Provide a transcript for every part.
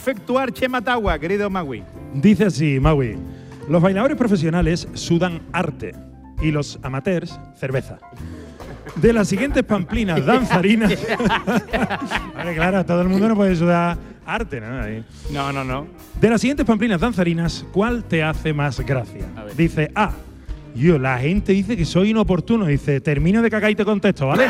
efectuar Chema Tagua, querido Magui? Dice así, Magui. Los bailadores profesionales sudan arte y los amateurs cerveza. De las siguientes pamplinas danzarinas… Vale, claro, todo el mundo no puede sudar arte, ¿no? Ahí. No. De las siguientes pamplinas danzarinas, ¿cuál te hace más gracia? Dice A. La gente dice que soy inoportuno. Dice, termino de cagar y te contesto, ¿vale?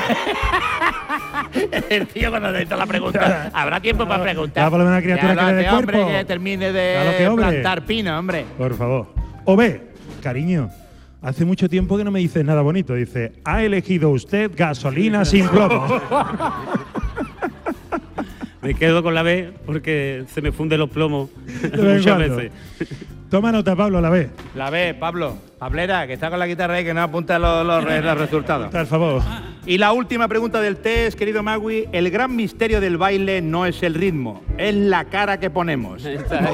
El tío cuando te hizo la pregunta, habrá tiempo para preguntar. Por lo menos una criatura que le dé cuerpo. Hombre, que termine de plantar pino, hombre. Por favor. O B, cariño, hace mucho tiempo que no me dices nada bonito. Dice, ha elegido usted gasolina sin plomo. Me quedo con la B porque se me funden los plomos muchas muchas veces. Toma nota, Pablo, la B. La B, Pablo. Pablera, que está con la guitarra ahí, que no apunta los resultados. Por favor. Y la última pregunta del test, querido Magui. El gran misterio del baile no es el ritmo, es la cara que ponemos. Ahí está.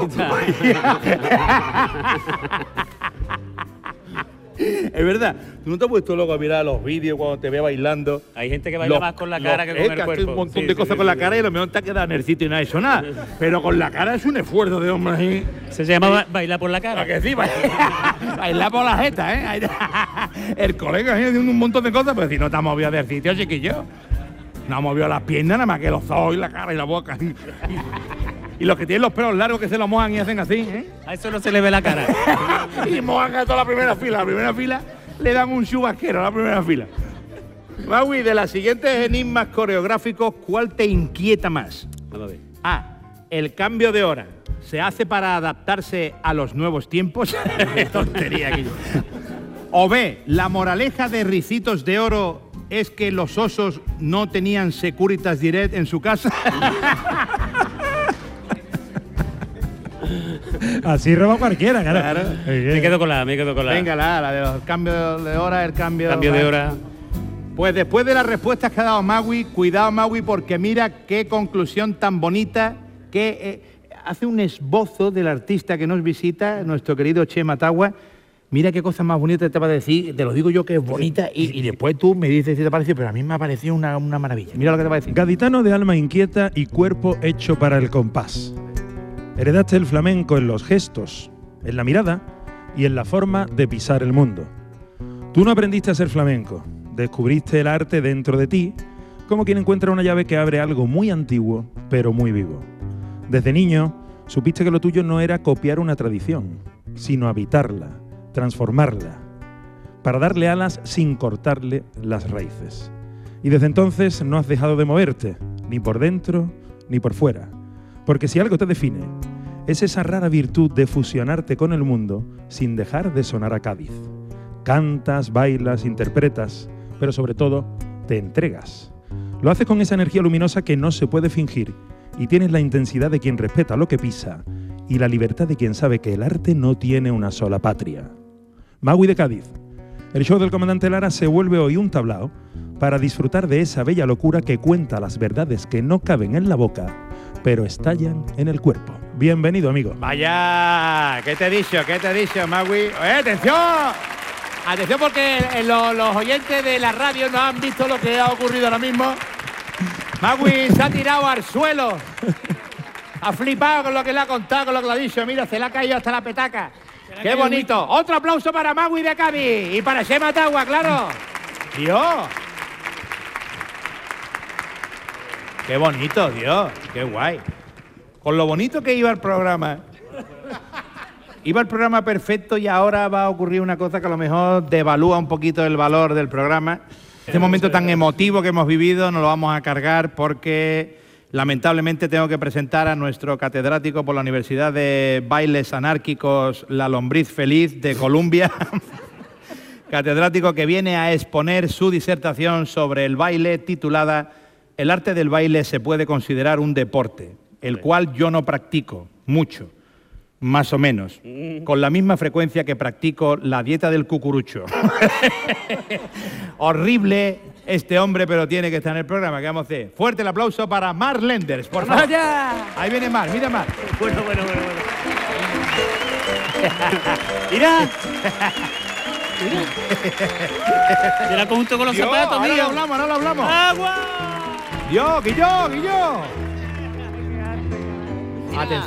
Es verdad. ¿Tú no te has puesto luego a mirar los vídeos cuando te ve bailando? Hay gente que baila más con la cara que con el cuerpo. Hace un montón de cosas con la cara y a lo mejor te ha quedado en el sitio y no ha hecho nada. Pero con la cara es un esfuerzo de hombre ahí. Se llama bailar por la cara. ¿A que sí? Bailar por la jeta, ¿eh? El colega haciendo un montón de cosas, pero si no te has movido del sitio, chiquillo. No ha movido las piernas, nada más que los ojos y la cara y la boca. Y los que tienen los pelos largos que se los mojan y hacen así, ¿eh? A eso no se le ve la cara. Y mojan a toda la primera fila. La primera fila le dan un chubasquero a la primera fila. Magui, de las siguientes enigmas coreográficos, ¿cuál te inquieta más? Vamos a ver. A. El cambio de hora. ¿Se hace para adaptarse a los nuevos tiempos? Tontería aquí. O B. La moraleja de Ricitos de Oro es que los osos no tenían Securitas Direct en su casa. Así roba cualquiera, claro. Me quedo con la. Venga, la de los cambios de hora, el cambio de hora. Pues después de las respuestas que ha dado Magui, cuidado Magui, porque mira qué conclusión tan bonita que hace un esbozo del artista que nos visita, nuestro querido Chema Tagua. Mira qué cosa más bonita te va a decir, te lo digo yo que es bonita y después tú me dices si te parece, pero a mí me ha parecido una maravilla. Mira lo que te va a decir. Gaditano de alma inquieta y cuerpo hecho para el compás. Heredaste el flamenco en los gestos, en la mirada y en la forma de pisar el mundo. Tú no aprendiste a ser flamenco, descubriste el arte dentro de ti, como quien encuentra una llave que abre algo muy antiguo, pero muy vivo. Desde niño, supiste que lo tuyo no era copiar una tradición, sino habitarla, transformarla, para darle alas sin cortarle las raíces. Y desde entonces no has dejado de moverte, ni por dentro ni por fuera. Porque si algo te define, es esa rara virtud de fusionarte con el mundo sin dejar de sonar a Cádiz. Cantas, bailas, interpretas, pero sobre todo, te entregas. Lo haces con esa energía luminosa que no se puede fingir y tienes la intensidad de quien respeta lo que pisa y la libertad de quien sabe que el arte no tiene una sola patria. Magui de Cádiz. El show del comandante Lara se vuelve hoy un tablao para disfrutar de esa bella locura que cuenta las verdades que no caben en la boca, pero estallan en el cuerpo. Bienvenido, amigo. Vaya, ¿qué te he dicho, Magui? ¡Atención! Atención porque los oyentes de la radio no han visto lo que ha ocurrido ahora mismo. Magui se ha tirado al suelo. Ha flipado con lo que le ha contado, con lo que le ha dicho. Mira, se le ha caído hasta la petaca. ¡Qué bonito! Otro aplauso para Magui de Cádiz y para Chema Tagua, claro. Dios. Qué bonito, Dios. Qué guay. Con lo bonito que iba el programa. Iba el programa perfecto y ahora va a ocurrir una cosa que a lo mejor devalúa un poquito el valor del programa. Este momento tan emotivo que hemos vivido no lo vamos a cargar porque lamentablemente tengo que presentar a nuestro catedrático por la Universidad de Bailes Anárquicos La Lombriz Feliz de Columbia. Catedrático que viene a exponer su disertación sobre el baile titulada El arte del baile se puede considerar un deporte, el cual yo no practico mucho. Más o menos, con la misma frecuencia que practico la dieta del cucurucho. Horrible este hombre, pero tiene que estar en el programa. ¿Qué vamos a hacer? Fuerte el aplauso para Marc Lenders, por favor. ¡Vaya! Ahí viene Marc, mira Marc. Bueno. Mira. Mira junto con los zapatos, mío. mío. No lo hablamos. ¡Agua! Guilló.